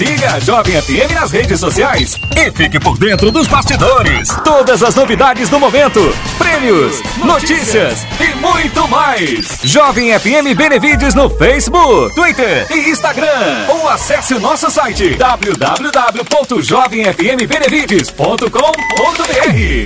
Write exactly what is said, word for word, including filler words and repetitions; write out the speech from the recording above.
Siga a Jovem F M nas redes sociais e fique por dentro dos bastidores. Todas as novidades do momento, prêmios, notícias, notícias e muito mais. Jovem F M Benevides no Facebook, Twitter e Instagram. Ou acesse o nosso site w w w ponto jovem f m benevides ponto com ponto b r.